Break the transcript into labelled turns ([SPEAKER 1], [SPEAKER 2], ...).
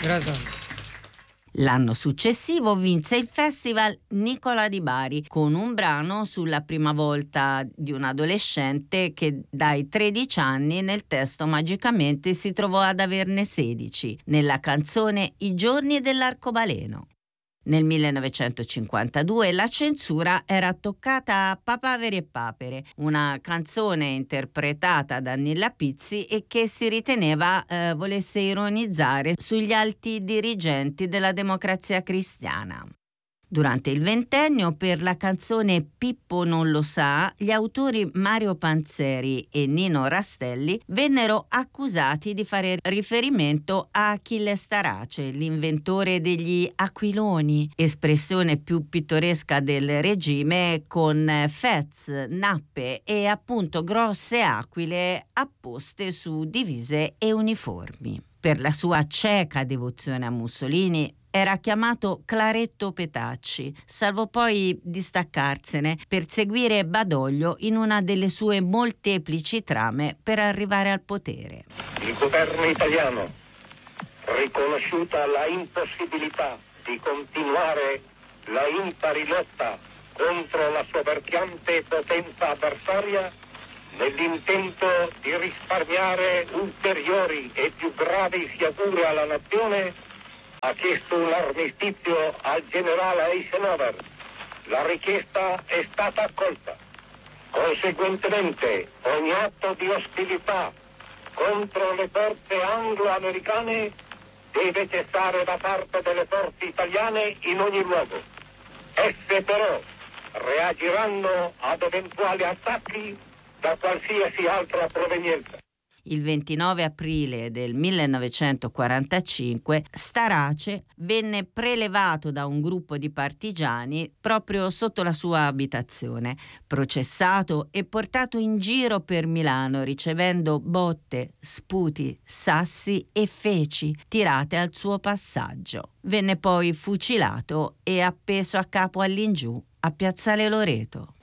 [SPEAKER 1] Grazie.
[SPEAKER 2] L'anno successivo vinse il Festival Nicola di Bari con un brano sulla prima volta di un adolescente che dai 13 anni nel testo magicamente si trovò ad averne 16, nella canzone I giorni dell'arcobaleno. Nel 1952 la censura era toccata a Papaveri e Papere, una canzone interpretata da Nilla Pizzi e che si riteneva volesse ironizzare sugli alti dirigenti della Democrazia Cristiana. Durante il ventennio, per la canzone Pippo non lo sa, gli autori Mario Panzeri e Nino Rastelli vennero accusati di fare riferimento a Achille Starace, l'inventore degli aquiloni, espressione più pittoresca del regime, con fez, nappe e appunto grosse aquile apposte su divise e uniformi. Per la sua cieca devozione a Mussolini era chiamato Claretto Petacci, salvo poi distaccarsene per seguire Badoglio in una delle sue molteplici trame per arrivare al potere.
[SPEAKER 3] Il governo italiano, riconosciuta la impossibilità di continuare la impari lotta contro la soverchiante potenza avversaria, nell'intento di risparmiare ulteriori e più gravi sciagure alla nazione, ha chiesto un armistizio al generale Eisenhower. La richiesta è stata accolta. Conseguentemente, ogni atto di ostilità contro le forze anglo-americane deve cessare da parte delle forze italiane in ogni luogo. Esse però reagiranno ad eventuali attacchi da qualsiasi altra provenienza.
[SPEAKER 2] Il 29 aprile del 1945 Starace venne prelevato da un gruppo di partigiani proprio sotto la sua abitazione, processato e portato in giro per Milano ricevendo botte, sputi, sassi e feci tirate al suo passaggio. Venne poi fucilato e appeso a capo all'ingiù a Piazzale Loreto.